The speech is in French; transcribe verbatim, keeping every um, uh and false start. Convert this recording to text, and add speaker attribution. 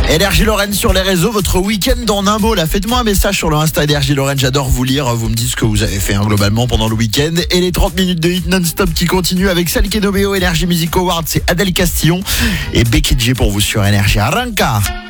Speaker 1: Énergie Lorraine sur les réseaux, votre week-end en un mot. Là, faites-moi un message sur le Insta Énergie Lorraine, j'adore vous lire. Vous me dites ce que vous avez fait hein, globalement pendant le week-end. Et les trente minutes de hit non-stop qui continuent avec celle qui est nommée au Energy Music Awards, c'est Adèle Castillon et Becky G pour vous sur Énergie. Arranca!